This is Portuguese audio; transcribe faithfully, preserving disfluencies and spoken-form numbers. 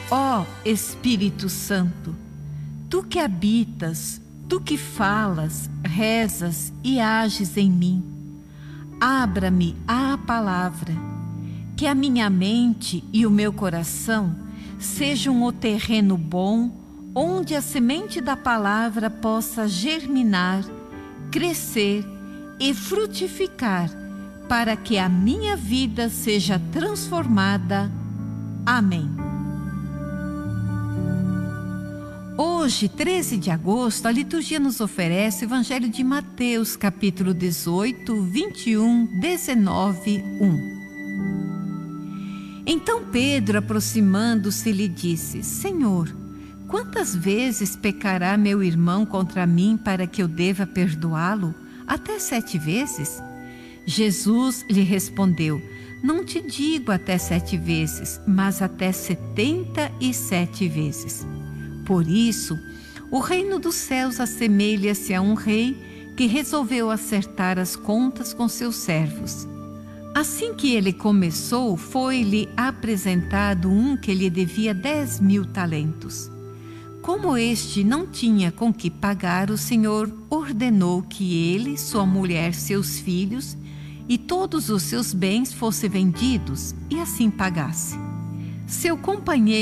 Ó Espírito Santo, tu que habitas, tu que falas, rezas e ages em mim, abra-me à palavra, que a minha mente e o meu coração sejam o terreno bom onde a semente da palavra possa germinar, crescer e frutificar, para que a minha vida seja transformada. Amém. Hoje, treze de agosto, a liturgia nos oferece o Evangelho de Mateus, capítulo dezoito, vinte e um, dezenove, um. Então Pedro, aproximando-se, lhe disse: Senhor, quantas vezes pecará meu irmão contra mim para que eu deva perdoá-lo? Até sete vezes? Jesus lhe respondeu: Não te digo até sete vezes, mas até setenta e sete vezes. Por isso, o reino dos céus assemelha-se a um rei que resolveu acertar as contas com seus servos. Assim que ele começou, foi-lhe apresentado um que lhe devia dez mil talentos. Como este não tinha com que pagar, o Senhor ordenou que ele, sua mulher, seus filhos e todos os seus bens fossem vendidos e assim pagasse. Seu companheiro